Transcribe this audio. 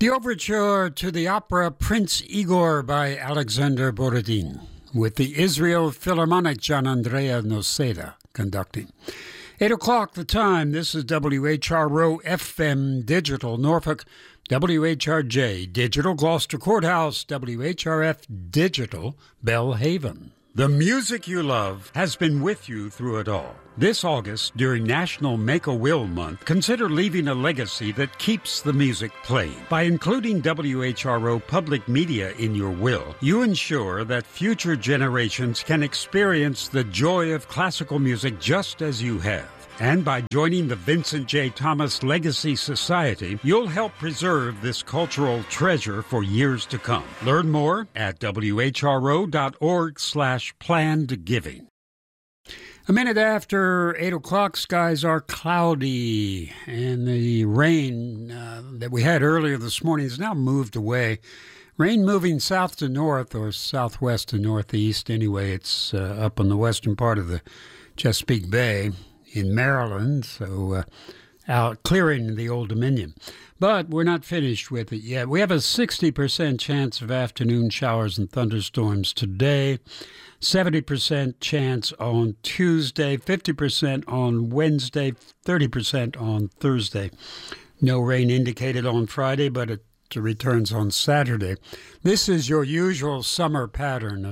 The overture to the opera Prince Igor by Alexander Borodin, with the Israel Philharmonic Gianandrea Noseda conducting. 8 o'clock the time. This is WHRO FM Digital Norfolk, WHRJ Digital Gloucester Courthouse, WHRF Digital Bellhaven. The music you love has been with you through it all. This August, during National Make-A-Will Month, consider leaving a legacy that keeps the music playing. By including WHRO Public Media in your will, you ensure that future generations can experience the joy of classical music just as you have. And by joining the Vincent J. Thomas Legacy Society, you'll help preserve this cultural treasure for years to come. Learn more at whro.org/plannedgiving. A minute after 8 o'clock, skies are cloudy, and the rain that we had earlier this morning has now moved away. Rain moving south to north, or southwest to northeast. Anyway, it's up on the western part of the Chesapeake Bay in Maryland, so out clearing the Old Dominion. But we're not finished with it yet. We have a 60% chance of afternoon showers and thunderstorms today, 70% chance on Tuesday, 50% on Wednesday, 30% on Thursday. No rain indicated on Friday, but it returns on Saturday. This is your usual summer pattern